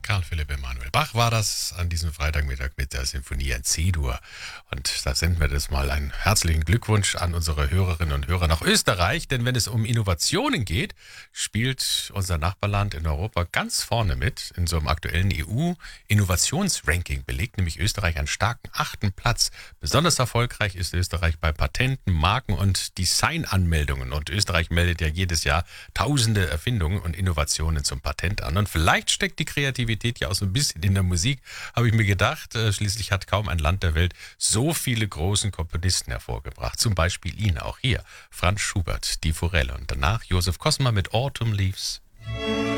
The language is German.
Karl Philipp Emanuel Bach war das an diesem Freitagmittag mit der Sinfonie in C-Dur. Und da senden wir das mal einen herzlichen Glückwunsch an unsere Hörerinnen und Hörer nach Österreich, denn wenn es um Innovationen geht, spielt unser Nachbarland in Europa ganz vorne mit. In so einem aktuellen EU-Innovationsranking belegt nämlich Österreich einen starken 8. Platz. Besonders erfolgreich ist Österreich bei Patenten, Marken und Designanmeldungen. Und Österreich meldet ja jedes Jahr tausende Erfindungen und Innovationen zum Patent an. Und vielleicht steckt die Kreativität ja auch so ein bisschen in der Musik, habe ich mir gedacht. Schließlich hat kaum ein Land der Welt so viele großen Komponisten hervorgebracht. Zum Beispiel ihn auch hier. Franz Schubert, die Forelle und danach Josef Kosma mit Autumn Leaves.